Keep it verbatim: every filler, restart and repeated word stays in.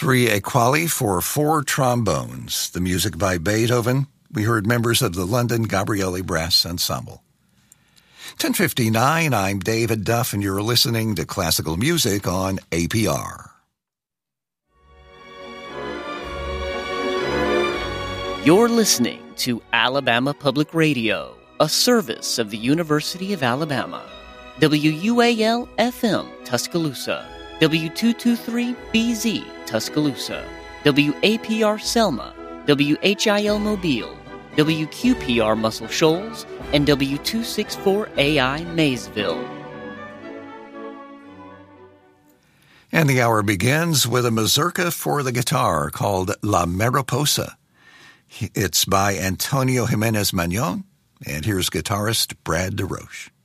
Three equali for four trombones. The music by Beethoven. We heard members of the London Gabrieli Brass Ensemble. ten fifty-nine, I'm David Duff, and you're listening to Classical Music on A P R. You're listening to Alabama Public Radio, a service of the University of Alabama. W U A L F M, Tuscaloosa. W two twenty-three B Z, Tuscaloosa. W A P R Selma. W H I L Mobile. W Q P R Muscle Shoals. And W two sixty-four A I Maysville. And the hour begins with a mazurka for the guitar called La Mariposa. It's by Antonio Jimenez Magnon, and here's guitarist Brad DeRoche.